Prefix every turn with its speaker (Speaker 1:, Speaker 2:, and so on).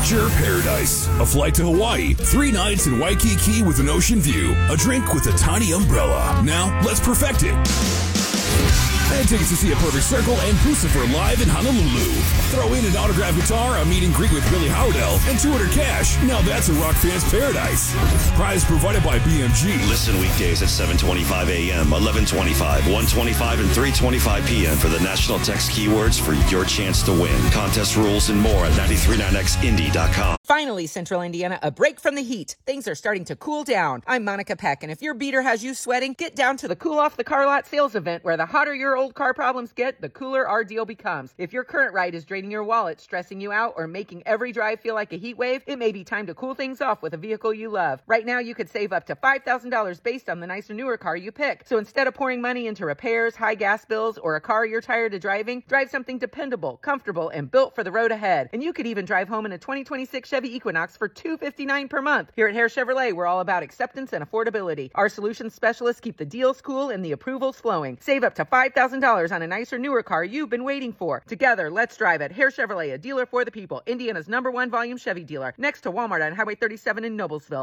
Speaker 1: Picture paradise. A flight to Hawaii, 3 nights in Waikiki with an ocean view, a drink with a tiny umbrella. Now, let's perfect it. And tickets to see A Perfect Circle and Pucifer live in Honolulu. Throw in an autographed guitar, a meet and greet with Billy Howardell, and $200 cash. Now that's a rock fan's paradise. Prize provided by BMG.
Speaker 2: Listen weekdays at 7:25 a.m., 11:25, 1:25, and 3:25 p.m. for the national text keywords for your chance to win. Contest rules and more at 939xindy.com.
Speaker 3: Finally, Central Indiana, a break from the heat. Things are starting to cool down. I'm Monica Peck, and if your beater has you sweating, get down to the Cool Off the Car Lot sales event where the hotter your old car problems get, the cooler our deal becomes. If your current ride is draining your wallet, stressing you out, or making every drive feel like a heat wave, it may be time to cool things off with a vehicle you love. Right now, you could save up to $5,000 based on the nicer, newer car you pick. So instead of pouring money into repairs, high gas bills, or a car you're tired of driving, drive something dependable, comfortable, and built for the road ahead. And you could even drive home in a 2026 Chevy Equinox for $259 per month. Here at Hare Chevrolet, we're all about acceptance and affordability. Our solutions specialists keep the deals cool and the approvals flowing. Save up to $5,000 on a nicer, newer car you've been waiting for. Together, let's drive at Hare Chevrolet, a dealer for the people. Indiana's #1 volume Chevy dealer, next to Walmart on Highway 37 in Noblesville.